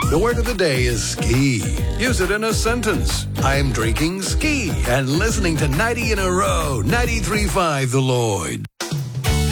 The word of the day is ski. Use it in a sentence. I'm drinking ski and listening to 90 in a row, 93.5 The Lloyd.